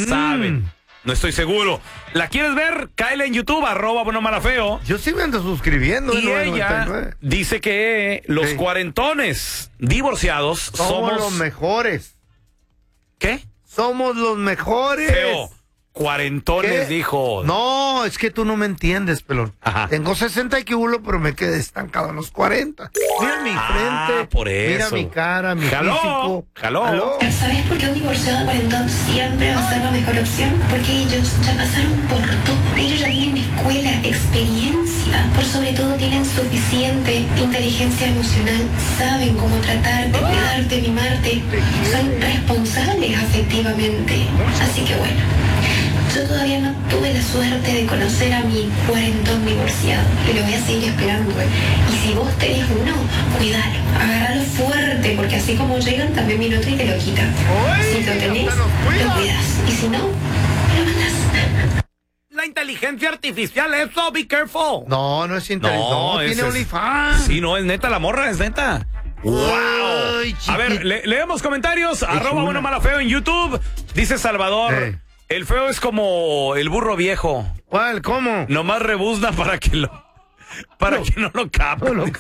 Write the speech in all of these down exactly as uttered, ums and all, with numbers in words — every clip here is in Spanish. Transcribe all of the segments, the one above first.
mm. saben. No estoy seguro. ¿La quieres ver? Cáele en YouTube, arroba bueno malafeo. Yo sí me ando suscribiendo. Y ¿eh? ella noventa y nueve. dice que los sí. cuarentones divorciados somos... somos los mejores. ¿Qué? Somos los mejores. Feo. Cuarentones, ¿qué? Dijo. No, es que tú no me entiendes, pelón. Ajá. Tengo sesenta y que hubo, pero me quedé estancado en los cuarenta. Mira mi ah, frente. Por eso. Mira mi cara, mi jaló, físico. Jaló. jaló. ¿Sabes por qué un divorciado cuarentón siempre va a ser la mejor opción? Porque ellos ya pasaron por todo. Ellos ya tienen escuela, experiencia. Por sobre todo tienen suficiente inteligencia emocional. Saben cómo tratarte, cuidarte, mimarte. Son responsables afectivamente. Así que bueno. Yo todavía no tuve la suerte de conocer a mi cuarentón divorciado y lo voy a seguir esperando. Y si vos tenés uno, cuidalo, agárralo fuerte, porque así como llegan, también viene otro y te lo quita. Si lo tenés, lo cuidas. Y si no, lo mandás. La inteligencia artificial, eso, be careful. No, no es inteligente. No, no tiene OnlyFans. Sí, no, es neta, la morra es neta. ¡Wow! Ay, a ver, le, leemos comentarios. Arroba bueno malafeo en YouTube. Dice Salvador. Hey. El feo es como el burro viejo. ¿Cuál? ¿Cómo? Nomás rebuzna para que lo... Para no, que no lo capte. No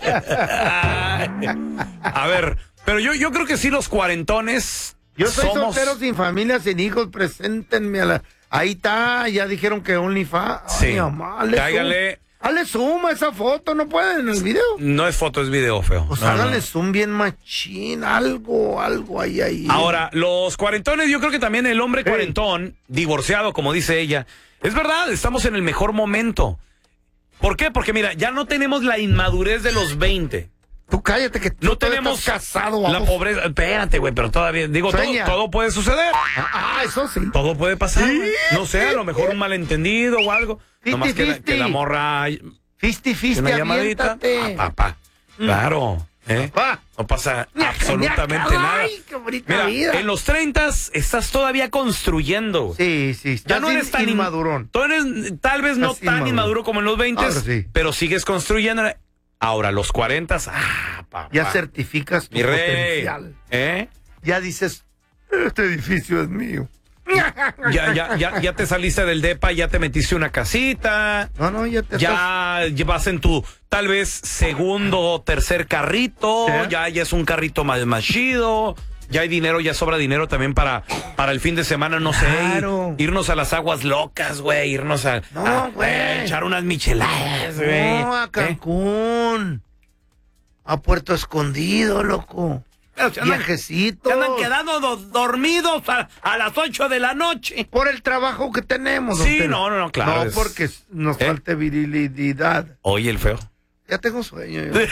a ver, pero yo, yo creo que sí los cuarentones... Yo soy somos... soltero sin familia, sin hijos, preséntenme a la... Ahí está, ya dijeron que OnlyFans. Sí, cáigale... Hazle zoom a esa foto, ¿no pueden en el video? No es foto, es video, feo. Pues no, háganle no. zoom bien machín, algo, algo ahí, ahí. Ahora, los cuarentones, yo creo que también el hombre hey. cuarentón, divorciado, como dice ella, es verdad, estamos en el mejor momento. ¿Por qué? Porque mira, ya no tenemos la inmadurez de los veinte. Tú cállate que tú no tenemos casado. La pobreza, espérate, güey, pero todavía, digo, todo, todo puede suceder. Ah, eso sí. Todo puede pasar, ¿Sí? No sé, a lo mejor un malentendido o algo. Fifty, Nomás que la, que la morra... Fisti, fisti, una llamadita. Ah, papá, mm. claro. ¿eh? Papá. No pasa absolutamente nada. Ay, qué bonita Mira, vida. En los treintas estás todavía construyendo. Sí, sí. Ya no eres tan inmadurón. Tú eres tal vez no estás tan inmaduro. inmaduro como en los veintes, sí. pero sigues construyendo. Ahora, los cuarentas, ah, papá. Ya certificas tu Mi rey, potencial. ¿eh? Ya dices, este edificio es mío. Ya, ya, ya, ya te saliste del depa, ya te metiste una casita. No, no, ya te Ya estás... vas en tu, tal vez, segundo o tercer carrito. ¿Eh? Ya, ya es un carrito más, más chido. Ya hay dinero, ya sobra dinero también para, para el fin de semana, no claro. sé. Ir, irnos a las aguas locas, güey. Irnos a, no, a, güey. a echar unas micheladas, güey. No, a Cancún. ¿Eh? A Puerto Escondido, loco. Se andan, viajecitos. Se andan quedando do, dormidos a, a las ocho de la noche. Por el trabajo que tenemos. Sí, don no, no, no, claro. No, es... porque nos ¿Eh? falta virilidad. Oye, el feo. Ya tengo sueño. Yo.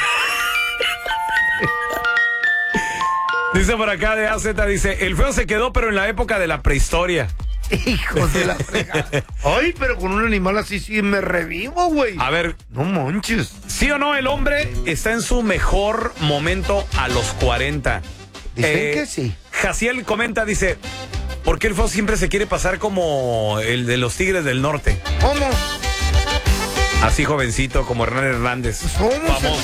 Dice por acá de A Z, dice, el feo se quedó, pero en la época de la prehistoria. Hijos de la fregada. Ay, pero con un animal así sí me revivo, güey. A ver. No manches. ¿Sí o no? El hombre está en su mejor momento a los cuarenta. Dicen eh, que sí. Jaciel comenta, dice, ¿por qué el feo siempre se quiere pasar como el de los Tigres del Norte? ¿Cómo? Así jovencito, como Hernán Hernández. Somos